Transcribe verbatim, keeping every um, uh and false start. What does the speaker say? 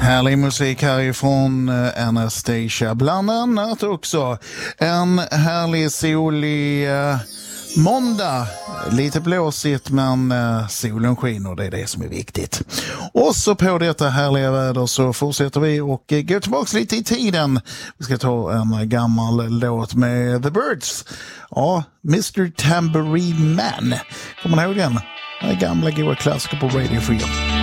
Härlig musik härifrån Anastasia. Bland annat också en härlig solig eh, måndag. Lite blåsigt men eh, solen skiner, det är det som är viktigt. Och så på detta härliga väder så fortsätter vi och eh, går tillbaka lite i tiden. Vi ska ta en gammal låt med The Birds. Ja, mister Tambourine Man. Kommer ni ihåg den? Den gamla goda klassiker på Radio fyra.